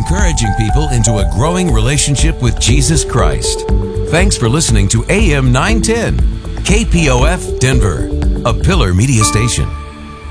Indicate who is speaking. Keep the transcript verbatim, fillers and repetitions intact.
Speaker 1: encouraging people into a growing relationship with Jesus Christ. Thanks for listening to A M nine ten, K P O F Denver, a Pillar Media station.